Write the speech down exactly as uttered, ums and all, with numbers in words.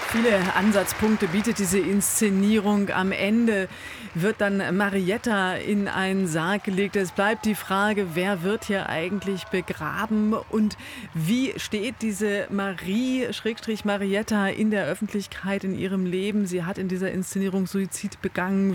Viele Ansatzpunkte bietet diese Inszenierung. Am Ende wird dann Marietta in einen Sarg gelegt. Es bleibt die Frage, wer wird hier eigentlich begraben und wie steht diese Marie, Schrägstrich Marietta, in der Öffentlichkeit in ihrem Leben? Sie hat in dieser Inszenierung Suizid begangen,